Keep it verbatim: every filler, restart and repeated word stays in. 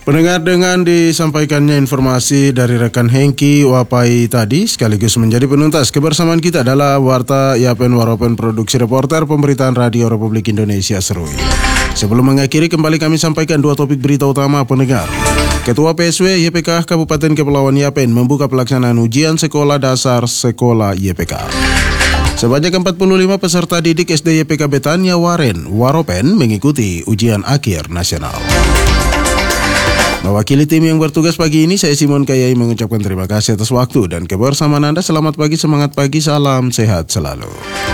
Pendengar, dengan disampaikannya informasi dari rekan Hengki Wapai tadi sekaligus menjadi penuntas kebersamaan kita adalah Warta Yapen Waropen Produksi Reporter Pemberitaan Radio Republik Indonesia Serui. Sebelum mengakhiri, kembali kami sampaikan dua topik berita utama pendengar. Ketua P S W Y P K Kabupaten Kepulauan Yapen membuka pelaksanaan ujian sekolah dasar sekolah Y P K. Sebanyak empat puluh lima peserta didik S D Y P K Betania Waren Waropen mengikuti ujian akhir nasional. Mewakili tim yang bertugas pagi ini, saya Simon Kayai mengucapkan terima kasih atas waktu dan kebersamaan Anda. Selamat pagi, semangat pagi, salam sehat selalu.